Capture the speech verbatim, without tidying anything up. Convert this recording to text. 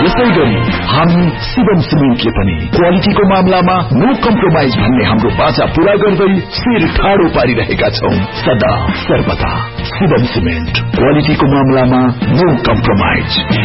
यसै गरी हामी शिवम सिमेन्टले पनि क्वालिटीको मामलामा नो कम्प्रोमाइज भन्ने हाम्रो बाचा पूरा गर्दै शिर ठाडो पारिरहेका छौं सदा सर्वदा। शिवम सिमेन्ट क्वालिटीको मामलामा नो कम्प्रोमाइज।